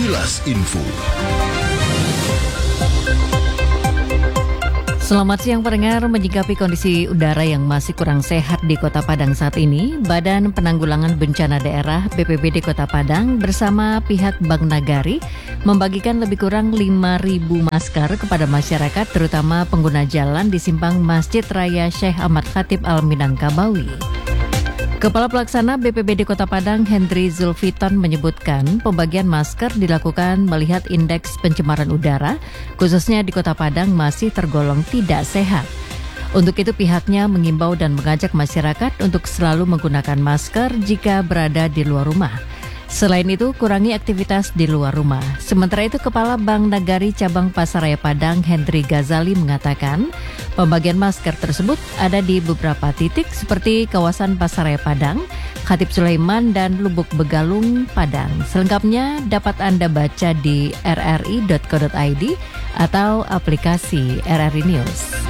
Kilas Info. Selamat siang pendengar, menyikapi kondisi udara yang masih kurang sehat di Kota Padang saat ini, Badan Penanggulangan Bencana Daerah BPBD Kota Padang bersama pihak Bank Nagari membagikan lebih kurang 5.000 masker kepada masyarakat, terutama pengguna jalan di simpang Masjid Raya Syekh Ahmad Khatib Al-Minangkabawi. Kepala Pelaksana BPBD Kota Padang Hendry Zulfiton menyebutkan pembagian masker dilakukan melihat indeks pencemaran udara, khususnya di Kota Padang masih tergolong tidak sehat. Untuk itu pihaknya mengimbau dan mengajak masyarakat untuk selalu menggunakan masker jika berada di luar rumah. Selain itu, kurangi aktivitas di luar rumah. Sementara itu, Kepala Bank Nagari Cabang Pasaraya Padang, Hendry Ghazali, mengatakan pembagian masker tersebut ada di beberapa titik seperti kawasan Pasaraya Padang, Khatib Sulaiman, dan Lubuk Begalung, Padang. Selengkapnya dapat Anda baca di rri.co.id atau aplikasi RRI News.